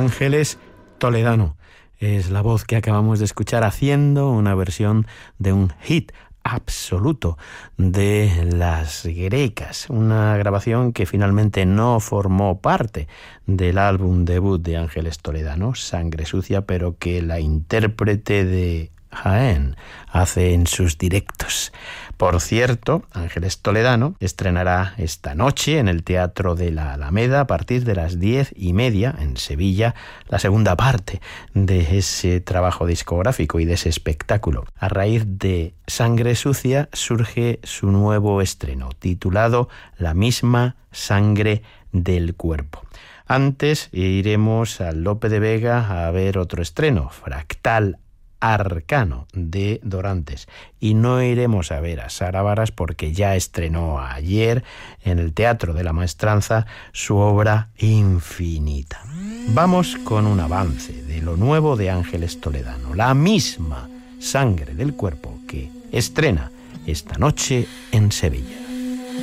Ángeles Toledano es la voz que acabamos de escuchar haciendo una versión de un hit absoluto de Las Grecas, una grabación que finalmente no formó parte del álbum debut de Ángeles Toledano, Sangre Sucia, pero que la intérprete de Jaén hace en sus directos. Por cierto, Ángeles Toledano estrenará esta noche en el Teatro de la Alameda a partir de las 10:30 en Sevilla la segunda parte de ese trabajo discográfico y de ese espectáculo. A raíz de Sangre Sucia surge su nuevo estreno titulado La misma sangre del cuerpo. Antes iremos al Lope de Vega a ver otro estreno, Fractal Arcano de Dorantes, y no iremos a ver a Sara Varas porque ya estrenó ayer en el Teatro de la Maestranza su obra Infinita. Vamos con un avance de lo nuevo de Ángeles Toledano, La misma sangre del cuerpo, que estrena esta noche en Sevilla.